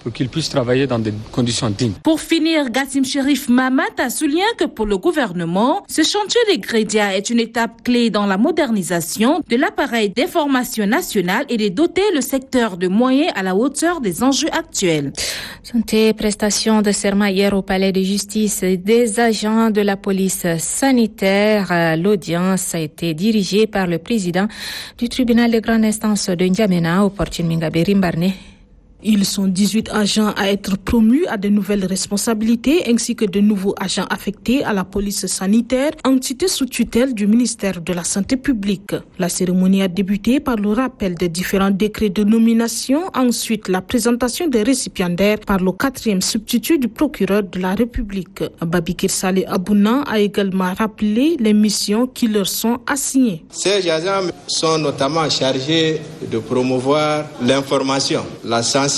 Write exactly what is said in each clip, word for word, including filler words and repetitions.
pour qu'ils puissent travailler dans des conditions dignes. Pour finir, Gassim Cherif Mahamat a souligné que pour le gouvernement, ce chantier des Grédia est une étape clé dans la modernisation de l'appareil d'information national et de doter le secteur de moyens à la hauteur des enjeux actuels. Santé, prestation de serment hier au palais de justice des agents de la police sanitaire. L'audience a été dirigée par le président du tribunal de grande instance de N'Djamena, Opportune Mingaberi Mbarné. Ils sont dix-huit agents à être promus à de nouvelles responsabilités ainsi que de nouveaux agents affectés à la police sanitaire, entité sous tutelle du ministère de la Santé publique. La cérémonie a débuté par le rappel des différents décrets de nomination, ensuite la présentation des récipiendaires par le quatrième substitut du procureur de la République. Babikir Saleh Abouna a également rappelé les missions qui leur sont assignées. Ces agents sont notamment chargés de promouvoir l'information, la sensibilisation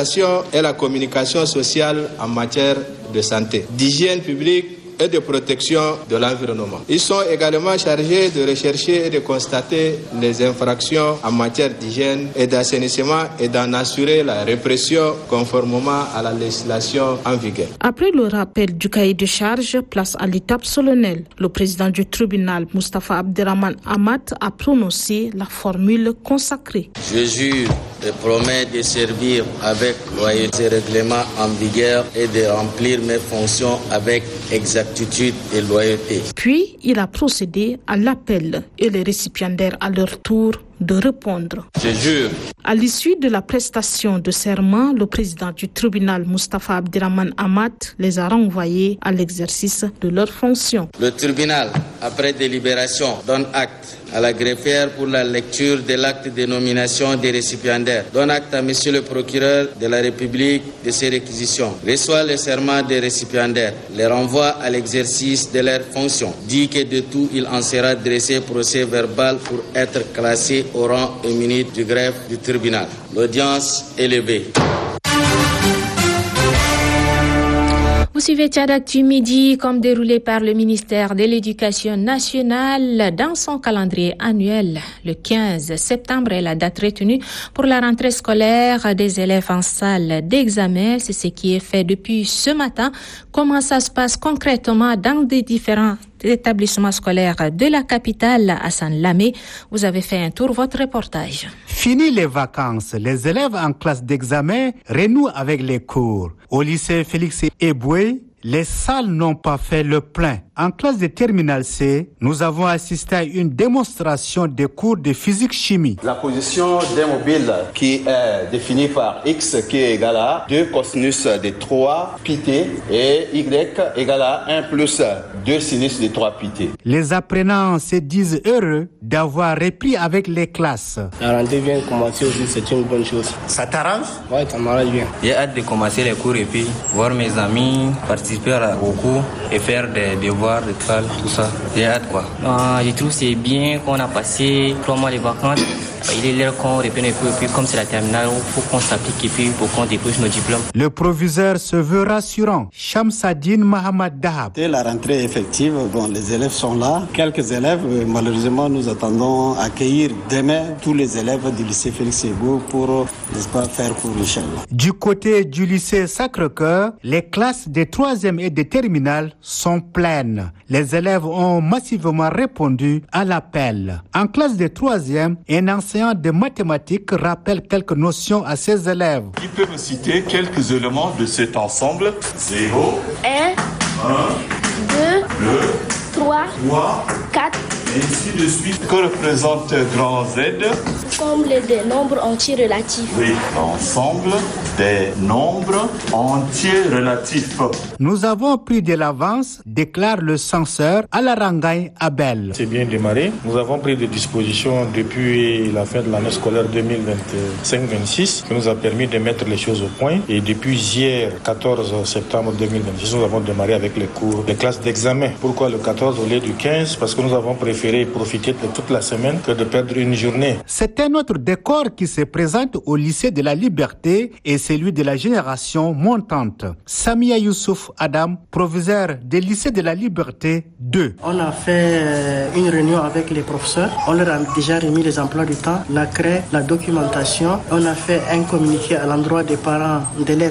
et la communication sociale en matière de santé, d'hygiène publique et de protection de l'environnement. Ils sont également chargés de rechercher et de constater les infractions en matière d'hygiène et d'assainissement et d'en assurer la répression conformément à la législation en vigueur. Après le rappel du cahier de charge, place à l'étape solennelle. Le président du tribunal, Moustapha Abderrahmane Amat, a prononcé la formule consacrée. Je jure et promets de servir avec loyauté et règlement en vigueur et de remplir mes fonctions avec exactitude et loyauté. Puis, il a procédé à l'appel et les récipiendaires à leur tour de répondre. Je jure. À l'issue de la prestation de serment, le président du tribunal, Moustapha Abderrahmane Amat, les a renvoyés à l'exercice de leurs fonctions. Le tribunal, après délibération, donne acte à la greffière pour la lecture de l'acte de nomination des récipiendaires. Donne acte à monsieur le procureur de la République de ces réquisitions. Reçoit le serment des récipiendaires. Les renvoie à l'exercice de leurs fonctions. Dit que de tout, il en sera dressé procès verbal pour être classé au rang et minute du greffe du tribunal. L'audience est levée. Vous suivez Tchadactu Midi, comme déroulé par le ministère de l'Éducation nationale dans son calendrier annuel. Le quinze septembre est la date retenue pour la rentrée scolaire des élèves en salle d'examen. C'est ce qui est fait depuis ce matin. Comment ça se passe concrètement dans des différents établissements scolaires de la capitale, Hassan Lamé? Vous avez fait un tour, votre reportage. Fini les vacances, les élèves en classe d'examen renouent avec les cours. Au lycée Félix Eboué, les salles n'ont pas fait le plein. En classe de terminale C, nous avons assisté à une démonstration des cours de physique-chimie. La position d'un mobile qui est définie par X qui est égal à deux cosinus de trois pi t et Y égal à un plus deux sinus de trois pi t. Les apprenants se disent heureux d'avoir repris avec les classes. La rentrée vient de commencer aussi, c'est une bonne chose. Ça t'arrange? Oui, ça m'arrange bien. J'ai hâte de commencer les cours et puis voir mes amis, participer au cours et faire des devoirs. De travail, tout ça. J'ai hâte quoi. Euh, je trouve que c'est bien qu'on a passé trois mois de vacances. Il est l'heure qu'on reprenne un peu, et puis comme c'est la terminale, il faut qu'on s'applique et puis pour qu'on dépose nos diplômes. Le proviseur se veut rassurant. Shamsadine Mohamed Dahab. Dès la rentrée effective, bon, les élèves sont là. Quelques élèves, malheureusement, nous attendons accueillir demain tous les élèves du lycée Félix Eboué pour, n'est-ce pas, faire cours Inch'Allah. Du côté du lycée Sacré-Cœur, les classes de troisième et de terminale sont pleines. Les élèves ont massivement répondu à l'appel. En classe de troisième, un enseignant de mathématiques rappelle quelques notions à ses élèves. Qui peut me citer quelques éléments de cet ensemble? zéro, un, deux, deux, trois, quatre, et ainsi de suite. Que représente grand Z? L'ensemble des nombres entiers relatifs. Oui, l'ensemble des nombres entiers relatifs. Nous avons pris de l'avance, déclare le censeur à la Rangaï Abel. C'est bien démarré. Nous avons pris des dispositions depuis la fin de l'année scolaire deux mille vingt-cinq vingt-six qui nous a permis de mettre les choses au point. Et depuis hier, quatorze septembre deux mille vingt-six, nous avons démarré avec les cours, les classes d'examen. Pourquoi le quatorze au lieu du quinze? Parce que nous avons préféré profiter de toute la semaine que de perdre une journée. C'est un autre décor qui se présente au lycée de la Liberté et celui de la génération montante. Samia Youssouf Adam, proviseur du lycée de la Liberté deux. On a fait une réunion avec les professeurs. On leur a déjà remis les emplois du temps, la craie, la documentation. On a fait un communiqué à l'endroit des parents d'élèves